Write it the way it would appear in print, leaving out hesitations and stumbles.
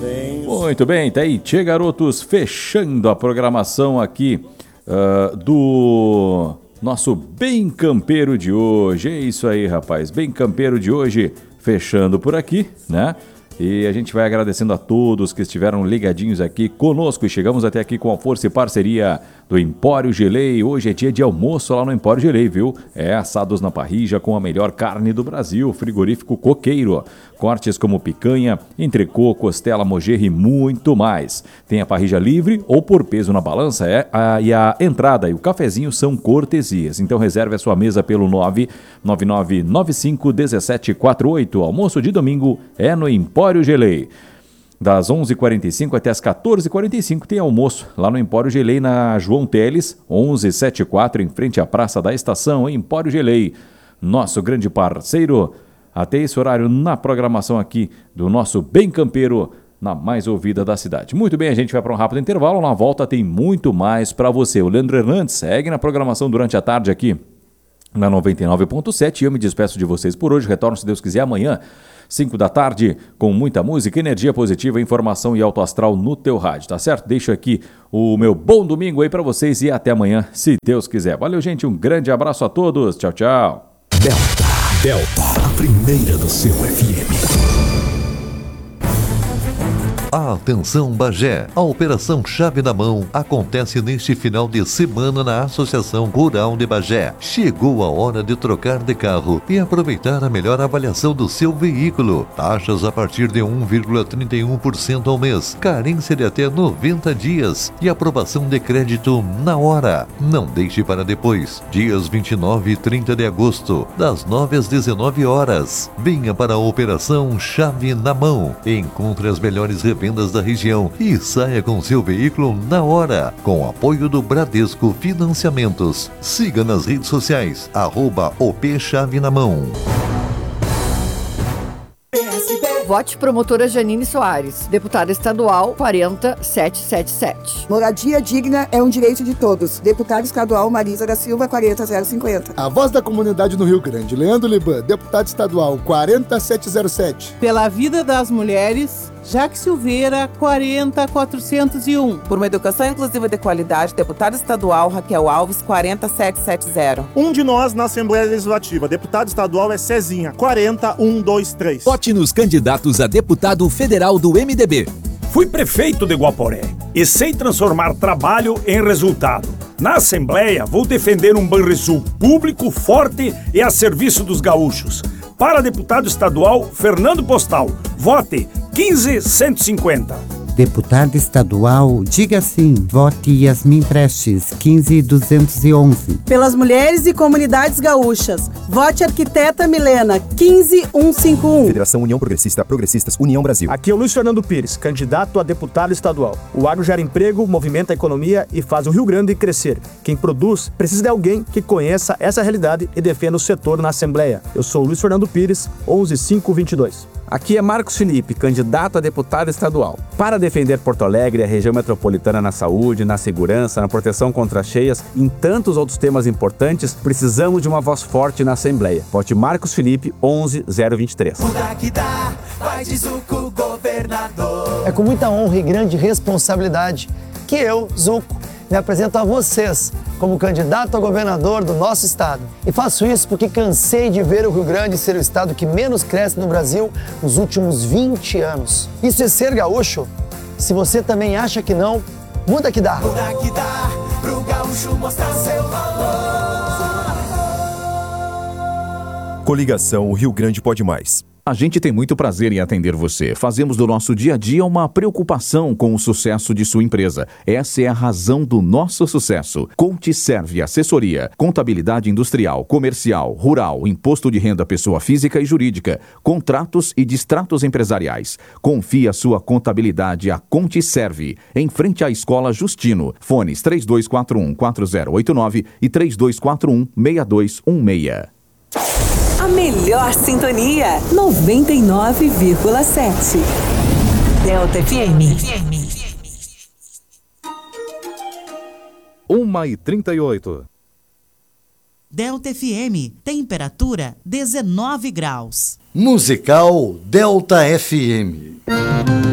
Muito bem, tá aí, Tchê Garotos, fechando a programação aqui do nosso Bem Campeiro de hoje. É isso aí, rapaz, Bem Campeiro de hoje, fechando por aqui, né? E a gente vai agradecendo a todos que estiveram ligadinhos aqui conosco e chegamos até aqui com a força e parceria do Empório Gelei. Hoje é dia de almoço lá no Empório Gelei, viu? É assados na parrilla com a melhor carne do Brasil, frigorífico Coqueiro. Cortes como picanha, entrecô, costela, mojerra e muito mais. Tem a parrilla livre ou por peso na balança e a entrada e o cafezinho são cortesias. Então reserve a sua mesa pelo 999951748. Almoço de domingo é no Empório Gelei. Das 11h45 até as 14h45 tem almoço lá no Empório Gelei, na João Teles, 1174, em frente à Praça da Estação, Empório Gelei. Nosso grande parceiro, até esse horário na programação aqui do nosso Bem Campeiro, na mais ouvida da cidade. Muito bem, a gente vai para um rápido intervalo, na volta tem muito mais para você. O Leandro Hernandes segue na programação durante a tarde aqui na 99.7 e eu me despeço de vocês por hoje. Retorno, se Deus quiser, amanhã 5 da tarde, com muita música, energia positiva, informação e alto astral no teu rádio, tá certo? Deixo aqui o meu bom domingo aí pra vocês e até amanhã, se Deus quiser. Valeu, gente, um grande abraço a todos, tchau, tchau. Delta, a primeira do seu FM. Atenção Bagé, a Operação Chave na Mão acontece neste final de semana na Associação Rural de Bagé. Chegou a hora de trocar de carro e aproveitar a melhor avaliação do seu veículo. Taxas a partir de 1,31% ao mês, carência de até 90 dias e aprovação de crédito na hora. Não deixe para depois, dias 29 e 30 de agosto, das 9 às 19 horas. Venha para a Operação Chave na Mão. Encontre as melhores revendas da região e saia com seu veículo na hora, com o apoio do Bradesco Financiamentos. Siga nas redes sociais, @OP Chave na Mão. Vote promotora Janine Soares, deputada estadual 40777. Moradia digna é um direito de todos. Deputada estadual Marisa da Silva 40050. A voz da comunidade no Rio Grande, Leandro Liban, deputado estadual 40707. Pela vida das mulheres, Jaque Silveira 40401. Por uma educação inclusiva de qualidade, deputada estadual Raquel Alves 40770. Um de nós na Assembleia Legislativa, deputado estadual é Cezinha 40123. Vote nos candidatos a deputado federal do MDB. Fui prefeito de Guaporé e sei transformar trabalho em resultado. Na Assembleia, vou defender um Banrisul público, forte e a serviço dos gaúchos. Para deputado estadual, Fernando Postal. Vote 15150. Deputada estadual, diga sim. Vote Yasmin Prestes, 15211. Pelas mulheres e comunidades gaúchas, vote arquiteta Milena, 15151. Federação União Progressista, Progressistas, União Brasil. Aqui é o Luiz Fernando Pires, candidato a deputado estadual. O agro gera emprego, movimenta a economia e faz o Rio Grande crescer. Quem produz precisa de alguém que conheça essa realidade e defenda o setor na Assembleia. Eu sou o Luiz Fernando Pires, 11522. Aqui é Marcos Felipe, candidato a deputado estadual. Para defender Porto Alegre e a região metropolitana na saúde, na segurança, na proteção contra cheias e em tantos outros temas importantes, precisamos de uma voz forte na Assembleia. Vote Marcos Felipe, 11023. É com muita honra e grande responsabilidade que eu, Zuco, me apresento a vocês como candidato a governador do nosso estado. E faço isso porque cansei de ver o Rio Grande ser o estado que menos cresce no Brasil nos últimos 20 anos. Isso é ser gaúcho? Se você também acha que não, muda que dá. Muda que dá, pro gaúcho mostrar seu valor. Coligação Rio Grande Pode Mais. A gente tem muito prazer em atender você. Fazemos do nosso dia a dia uma preocupação com o sucesso de sua empresa. Essa é a razão do nosso sucesso. ContiServe Assessoria, contabilidade industrial, comercial, rural, imposto de renda pessoa física e jurídica, contratos e distratos empresariais. Confie a sua contabilidade a ContiServe, em frente à Escola Justino. Fones 3241-4089 e 3241-6216. A melhor sintonia, 99,7. Delta FM. 1h38. Delta FM, temperatura 19 graus. Musical Delta FM.